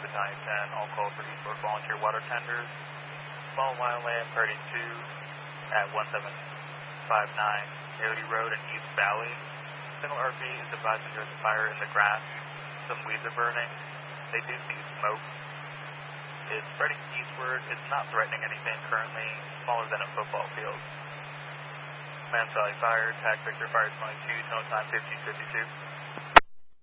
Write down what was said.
Battalion 10, all call for Eastport Volunteer Water Tenders. Small wildland party 2 at 1759 Coyote Road in East Valley. Single RV is advising there's a fire in the grass. Some weeds are burning. They do see smoke. It's spreading eastward. It's not threatening anything currently, smaller than a football field. Mans Valley Fire, tag picture, fire 22, total time 1552.